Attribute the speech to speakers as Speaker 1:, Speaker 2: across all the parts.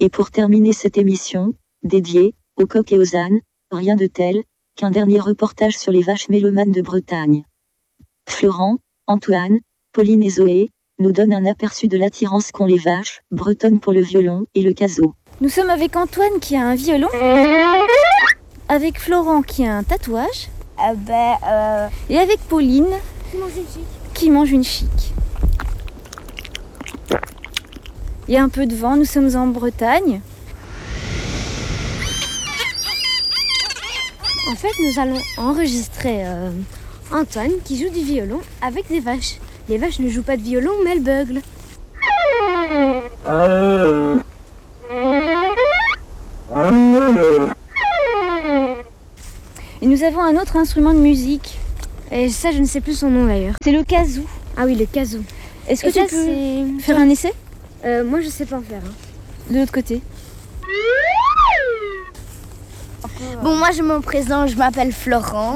Speaker 1: Et pour terminer cette émission, dédiée aux coqs et aux ânes, rien de tel qu'un dernier reportage sur les vaches mélomanes de Bretagne. Florent, Antoine, Pauline et Zoé nous donnent un aperçu de l'attirance qu'ont les vaches bretonnes pour le violon et le caso.
Speaker 2: Nous sommes avec Antoine qui a un violon, avec Florent qui a un tatouage, et avec Pauline qui mange une chic. Il y a un peu de vent, nous sommes en Bretagne.
Speaker 3: En fait, nous allons enregistrer Antoine qui joue du violon avec des vaches. Les vaches ne jouent pas de violon, mais elles beuglent.
Speaker 2: Et nous avons un autre instrument de musique.
Speaker 3: Et ça, je ne sais plus son nom d'ailleurs.
Speaker 2: C'est le kazoo.
Speaker 3: Ah oui, le kazoo.
Speaker 2: Est-ce que
Speaker 3: Et
Speaker 2: tu
Speaker 3: ça,
Speaker 2: peux faire un essai
Speaker 3: Moi, je sais pas en faire.
Speaker 2: de l'autre côté?
Speaker 4: Bon, moi je me présente, je m'appelle Florent.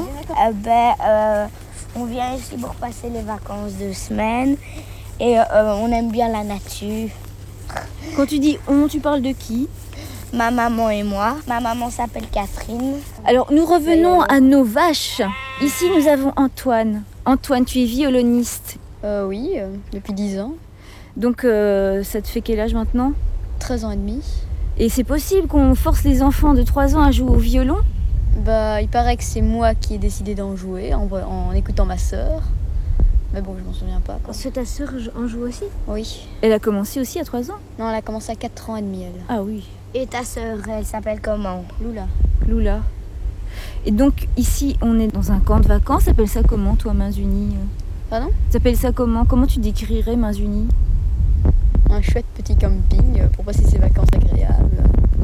Speaker 4: On vient ici pour passer les vacances de semaine et on aime bien la nature.
Speaker 2: Quand tu dis on, tu parles de qui?
Speaker 4: Ma maman et moi. Ma maman s'appelle Catherine.
Speaker 2: Alors nous revenons à nos vaches. Ici nous avons Antoine. Antoine, tu es violoniste.
Speaker 5: Oui, depuis 10 ans,
Speaker 2: Donc ça te fait quel âge maintenant?
Speaker 5: 13 ans et demi.
Speaker 2: Et c'est possible qu'on force les enfants de 3 ans à jouer au violon?
Speaker 5: Bah, il paraît que c'est moi qui ai décidé d'en jouer en écoutant ma sœur. Mais bon, je m'en souviens pas, quoi.
Speaker 3: Parce que ta sœur en joue aussi.
Speaker 5: Oui.
Speaker 2: Elle a commencé aussi à 3 ans?
Speaker 5: Non, elle a commencé à 4 ans et demi, elle.
Speaker 2: Ah oui,
Speaker 4: Et ta sœur, elle s'appelle comment?
Speaker 5: Lula.
Speaker 2: Lula. Et donc ici on est dans un camp de vacances. S'appelle ça comment toi, Mains Unies?
Speaker 5: Pardon?
Speaker 2: S'appelle ça comment? Comment tu décrirais Mains Unies?
Speaker 5: Un chouette petit camping pour passer ses vacances agréables.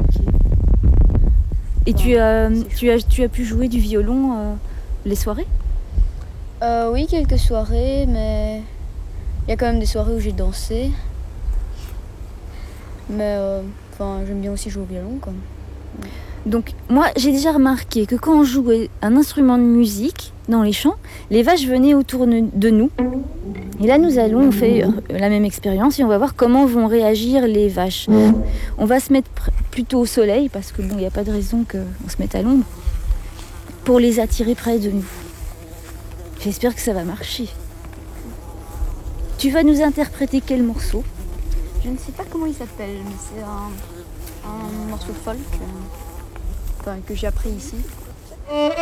Speaker 2: Et
Speaker 5: Ouais,
Speaker 2: tu as pu jouer du violon les soirées?
Speaker 5: Oui, quelques soirées, mais il y a quand même des soirées où j'ai dansé. Mais j'aime bien aussi jouer au violon, quoi.
Speaker 2: Donc moi j'ai déjà remarqué que quand on jouait un instrument de musique dans les champs, les vaches venaient autour de nous. Et là on fait la même expérience et on va voir comment vont réagir les vaches. On va se mettre plutôt au soleil parce que bon, il n'y a pas de raison qu'on se mette à l'ombre pour les attirer près de nous. J'espère que ça va marcher. Tu vas nous interpréter quel morceau?
Speaker 5: Je ne sais pas comment il s'appelle, mais c'est un morceau folk que j'ai appris ici.